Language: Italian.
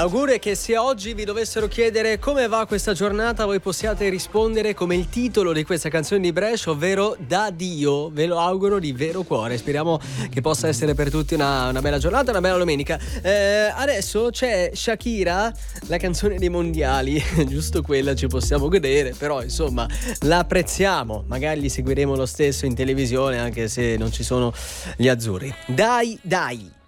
L'augurio è che se oggi vi dovessero chiedere come va questa giornata, voi possiate rispondere come il titolo di questa canzone di Brescia, ovvero Da Dio. Ve lo auguro di vero cuore. Speriamo che possa essere per tutti una bella giornata, una bella domenica. Adesso c'è Shakira, la canzone dei mondiali. Giusto quella ci possiamo godere, però insomma la apprezziamo. Magari li seguiremo lo stesso in televisione, anche se non ci sono gli azzurri. Dai, dai.